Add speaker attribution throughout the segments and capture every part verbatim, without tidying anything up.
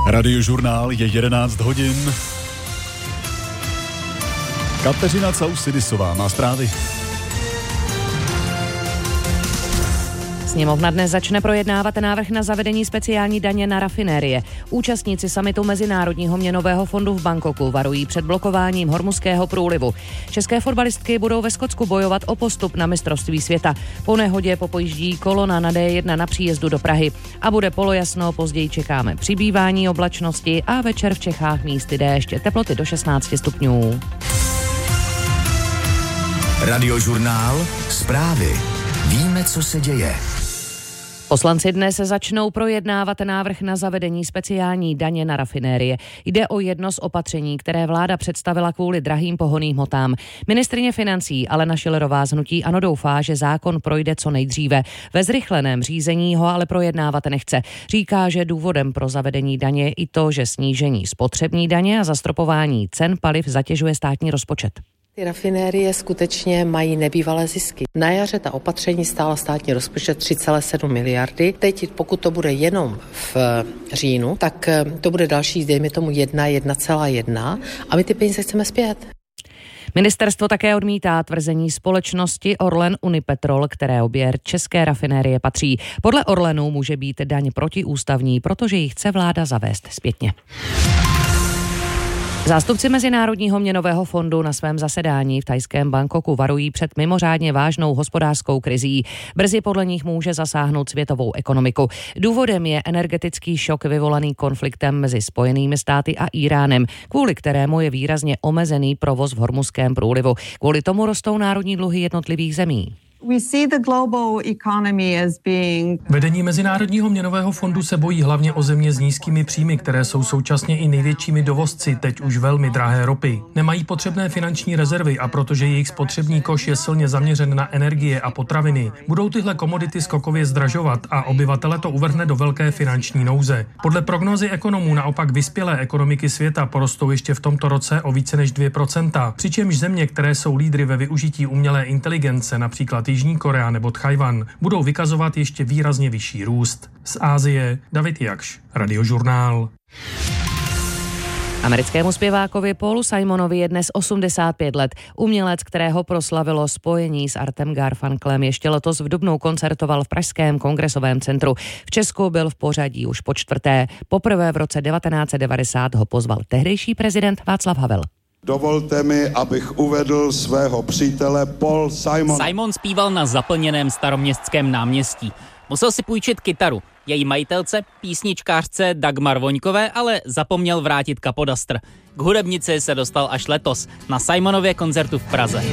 Speaker 1: Radiožurnál je jedenáct hodin. Kateřina Caus-Sidisová má zprávy.
Speaker 2: Sněmovna dnes začne projednávat návrh na zavedení speciální daně na rafinérie. Účastníci summitu Mezinárodního měnového fondu v Bangkoku varují před blokováním Hormuzského průlivu. České fotbalistky budou ve Skotsku bojovat o postup na mistrovství světa. Po nehodě popojíždí kolona na D jedna na příjezdu do Prahy. A bude polojasno, později čekáme přibývání oblačnosti a večer v Čechách místy déšť. Teploty do šestnáct stupňů.
Speaker 3: Radiožurnál, zprávy. Víme, co se děje.
Speaker 2: Poslanci dnes začnou projednávat návrh na zavedení speciální daně na rafinérie. Jde o jedno z opatření, které vláda představila kvůli drahým pohonným hmotám. Ministryně financí Alena Schillerová z hnutí ANO doufá, že zákon projde co nejdříve. Ve zrychleném řízení ho ale projednávat nechce. Říká, že důvodem pro zavedení daně je i to, že snížení spotřební daně a zastropování cen paliv zatěžuje státní rozpočet.
Speaker 4: Ty rafinérie skutečně mají nebývalé zisky. Na jaře ta opatření stála státní rozpočet tři celé sedm miliardy. Teď, pokud to bude jenom v říjnu, tak to bude další, dejme tomu jedna, jedna celá jedna a my ty peníze chceme zpět.
Speaker 2: Ministerstvo také odmítá tvrzení společnosti Orlen Unipetrol, které obě české rafinérie patří. Podle Orlenu může být daň protiústavní, protože ji chce vláda zavést zpětně. Zástupci Mezinárodního měnového fondu na svém zasedání v thajském Bangkoku varují před mimořádně vážnou hospodářskou krizí. Brzy podle nich může zasáhnout světovou ekonomiku. Důvodem je energetický šok vyvolaný konfliktem mezi Spojenými státy a Íránem, kvůli kterému je výrazně omezený provoz v Hormuzském průlivu. Kvůli tomu rostou národní dluhy jednotlivých zemí.
Speaker 5: Vedení Mezinárodního měnového fondu se bojí hlavně o země s nízkými příjmy, které jsou současně i největšími dovozci teď už velmi drahé ropy. Nemají potřebné finanční rezervy a protože jejich spotřební koš je silně zaměřen na energie a potraviny, budou tyhle komodity skokově zdražovat a obyvatele to uvrhne do velké finanční nouze. Podle prognózy ekonomů naopak vyspělé ekonomiky světa porostou ještě v tomto roce o více než dvě procenta, přičemž země, které jsou lídry ve využití umělé inteligence, například Jižní Korea nebo Tchajwan, budou vykazovat ještě výrazně vyšší růst. Z Asie David Jakš, Radiožurnál.
Speaker 2: Americkému zpěvákovi Paulu Simonovi je dnes osmdesát pět let. Umělec, kterého proslavilo spojení s Artem Garfunkelem, ještě letos v dubnu koncertoval v pražském Kongresovém centru. V Česku byl v pořadí už po čtvrté. Poprvé v roce devatenáct set devadesát ho pozval tehdejší prezident Václav Havel.
Speaker 6: Dovolte mi, abych uvedl svého přítele Paul Simon.
Speaker 7: Simon zpíval na zaplněném Staroměstském náměstí. Musel si půjčit kytaru. Její majitelce, písničkářce Dagmar Voňkové, ale zapomněl vrátit kapodastr. K hudebnici se dostal až letos na Simonově koncertu v Praze.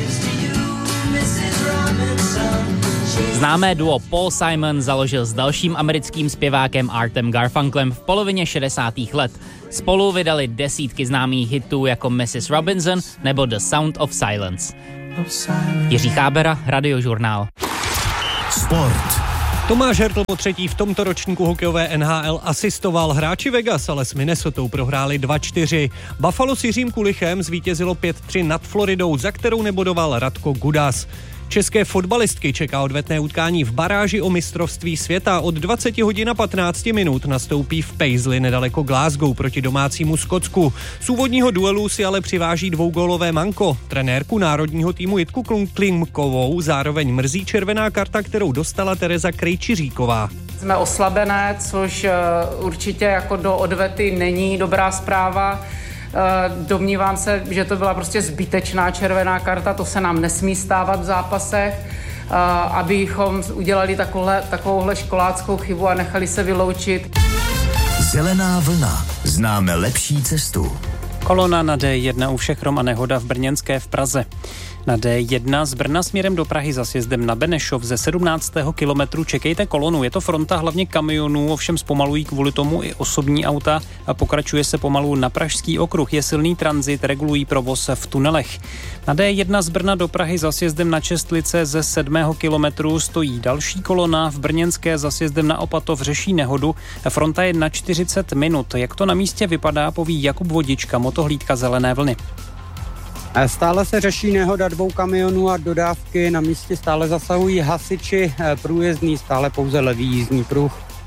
Speaker 7: Známé duo Paul Simon založil s dalším americkým zpěvákem Artem Garfunkelem v polovině šedesátých let. Spolu vydali desítky známých hitů jako missus Robinson nebo The Sound of Silence. Jiří Chábera, Radiožurnál.
Speaker 3: Sport.
Speaker 8: Tomáš Hertl po třetí v tomto ročníku hokejové N H L asistoval. Hráči Vegas ale s Minnesotou prohráli dva čtyři. Buffalo s Jiřím Kulichem zvítězilo pět tři nad Floridou, za kterou nebodoval Radko Gudas. České fotbalistky čeká odvetné utkání v baráži o mistrovství světa. Od dvacet hodin a patnáct minut nastoupí v Paisley nedaleko Glasgow proti domácímu Skotsku. Z úvodního duelu si ale přiváží dvougólové manko. Trenérku národního týmu Jitku Klimkovou zároveň mrzí červená karta, kterou dostala Tereza Krejčiříková.
Speaker 9: Jsme oslabené, což určitě jako do odvety není dobrá zpráva. Domnívám se, že to byla prostě zbytečná červená karta, to se nám nesmí stávat v zápasech, abychom udělali takovouhle, takovouhle školáckou chybu a nechali se vyloučit.
Speaker 3: Zelená vlna. Známe lepší cestu.
Speaker 10: Kolona na D jedna u všech a nehoda v Brněnské v Praze. Na D jedna z Brna směrem do Prahy za sjezdem na Benešov ze sedmnáctého kilometru čekejte kolonu. Je to fronta hlavně kamionů, ovšem zpomalují kvůli tomu i osobní auta a pokračuje se pomalu na Pražský okruh. Je silný tranzit, regulují provoz v tunelech. Na D jedna z Brna do Prahy za sjezdem na Čestlice ze sedmého kilometru stojí další kolona. V Brněnské za sjezdem na Opatov řeší nehodu. Fronta je na čtyřicet minut. Jak to na místě vypadá, poví Jakub Vodička, motohlídka Zelené vlny.
Speaker 11: Stále se řeší nehoda dvou kamionů a dodávky. Na místě stále zasahují hasiči, průjezdný stále pouze levý jízdní pruh.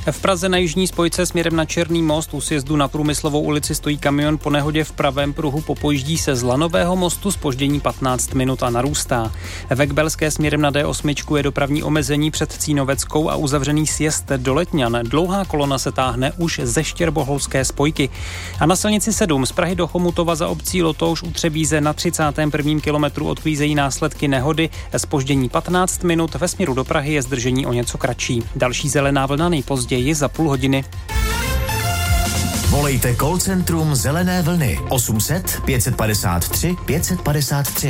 Speaker 10: V Praze na jižní spojce směrem na Černý most u sjezdu na Průmyslovou ulici stojí kamion po nehodě v pravém pruhu, popojíždí se z Lanového mostu, zpoždění patnáct minut a narůstá. Ve Kbelské směrem na D osm je dopravní omezení před Cínoveckou a uzavřený sjezd do Letňan. Dlouhá kolona se táhne už ze Štěrboholské spojky. A na silnici sedm z Prahy do Chomutova za obcí Lotouš u Třebíze na třicátém prvním kilometru odklízejí následky nehody. Zpoždění patnáct minut, ve směru do Prahy je zdržení o něco kratší. Další zelená vlna nejpozději za půl hodiny.
Speaker 3: Volejte call centrum Zelené vlny osm set pět padesát tři pět padesát tři.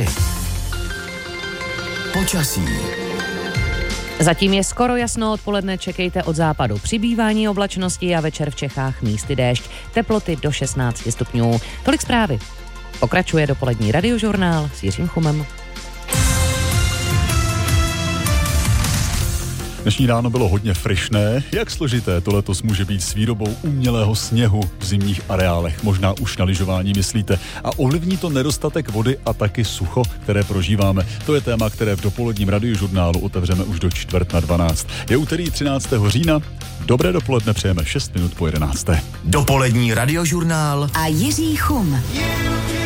Speaker 3: Počasí.
Speaker 2: Zatím je skoro jasno, odpoledne čekejte od západu přibývání oblačnosti a večer v Čechách místy déšť. Teploty do šestnáct stupňů. Tolik zprávy. Pokračuje dopolední radiožurnál s Jiřím Chumem.
Speaker 1: Dnešní ráno bylo hodně frišné. Jak složité to letos může být s výrobou umělého sněhu v zimních areálech? Možná už na lyžování myslíte. A ovlivní to nedostatek vody a taky sucho, které prožíváme. To je téma, které v dopoledním radiožurnálu otevřeme už do čtvrt na dvanáct. Je úterý třináctého října. Dobré dopoledne přejeme šest minut po jedenácté.
Speaker 3: Dopolední radiožurnál
Speaker 12: a Jiří Chum.